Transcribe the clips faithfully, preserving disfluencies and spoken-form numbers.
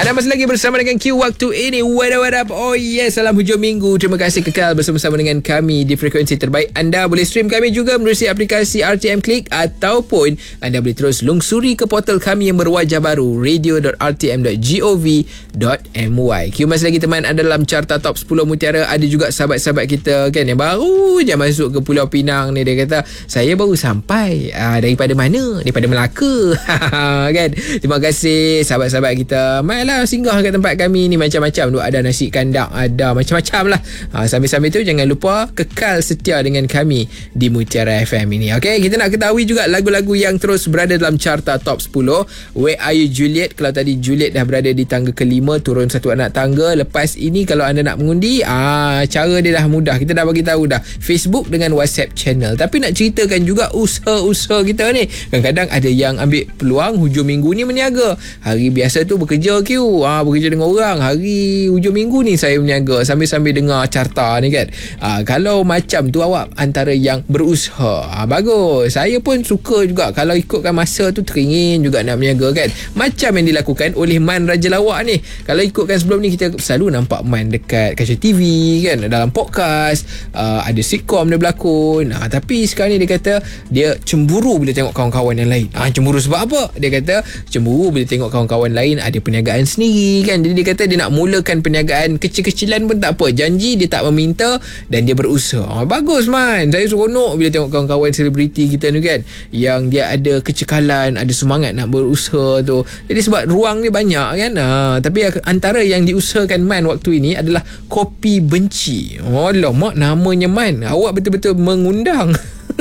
Anda masih lagi bersama dengan Q waktu ini. What up, what up? Oh yes, salam hujung minggu. Terima kasih kekal bersama-sama dengan kami di frekuensi terbaik. Anda boleh stream kami juga melalui aplikasi R T M Click, ataupun anda boleh terus lungsuri ke portal kami yang berwajah baru, radio dot r t m dot gov dot my. Q masih lagi teman anda dalam carta top sepuluh Mutiara. Ada juga sahabat-sahabat kita kan yang baru je masuk ke Pulau Pinang ni. Dia kata, saya baru sampai. Ah, daripada mana? Daripada Melaka. Kan? Terima kasih sahabat-sahabat kita. Mainlah singgah kat tempat kami ni, macam-macam tu. Ada nasi kandang, ada macam-macam lah. Ha, sambil-sambil tu jangan lupa kekal setia dengan kami di Mutiara F M ini. Okay, kita nak ketahui juga lagu-lagu yang terus berada dalam carta top sepuluh. Where are you Juliet? Kalau tadi Juliet dah berada di tangga kelima, turun satu anak tangga. Lepas ini kalau anda nak mengundi, ah, cara dia dah mudah. Kita dah bagi tahu dah, Facebook dengan WhatsApp channel. Tapi nak ceritakan juga usaha-usaha kita ni. Kadang-kadang ada yang ambil peluang hujung minggu ni meniaga. Hari biasa tu bekerja Q, ah, bekerja dengan orang. Hari hujung minggu ni saya meniaga sambil-sambil dengar carta ni kan. Ah, kalau macam tu awak antara yang berusaha, ah, bagus. Saya pun suka juga kalau ikutkan masa tu, teringin juga nak meniaga kan. Macam yang dilakukan oleh Man Raja Lawak ni. Kalau ikutkan sebelum ni, kita selalu nampak Man dekat kaca T V kan, dalam podcast, uh, ada sitcom dia berlakon. Ha, tapi sekarang ni dia kata dia cemburu bila tengok kawan-kawan yang lain. Ha, cemburu sebab apa? Dia kata cemburu bila tengok kawan-kawan lain ada perniagaan sendiri kan. Jadi dia kata dia nak mulakan perniagaan kecil-kecilan pun tak apa. Janji dia tak meminta dan dia berusaha. Ha, bagus Man. Saya seronok bila tengok kawan-kawan selebriti kita ni kan, yang dia ada kecekalan, ada semangat nak berusaha tu. Jadi sebab ruang ni banyak kan. Ha, tapi antara yang diusahakan Man waktu ini adalah kopi benci. Oh mak, namanya Man. Awak betul-betul mengundang.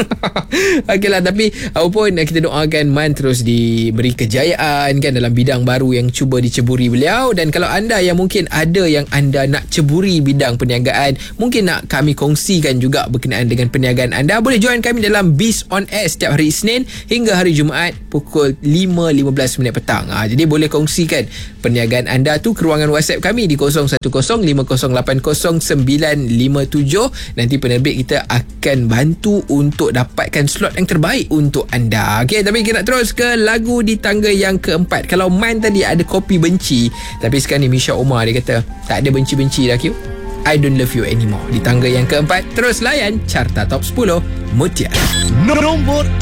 Okeylah, tapi apapun kita doakan Man terus diberi kejayaan kan dalam bidang baru yang cuba diceburi beliau. Dan kalau anda yang mungkin ada yang anda nak ceburi bidang perniagaan, mungkin nak kami kongsikan juga berkenaan dengan perniagaan anda, boleh join kami dalam Biz on Air setiap hari Isnin hingga hari Jumaat pukul lima lima belas minit petang. Ha, jadi boleh kongsikan perniagaan anda tu ke ruangan WhatsApp kami di kosong satu kosong lima kosong lapan kosong sembilan lima tujuh. Nanti penerbit kita akan bantu untuk dapatkan slot yang terbaik untuk anda. Okey, tapi kita nak terus ke lagu di tangga yang keempat. Kalau Man tadi ada kopi benci, tapi sekarang ni Misha Omar dia kata tak ada benci-benci dah Q. I don't love you anymore. Di tangga yang keempat, terus layan carta top sepuluh Mutiara. Nombor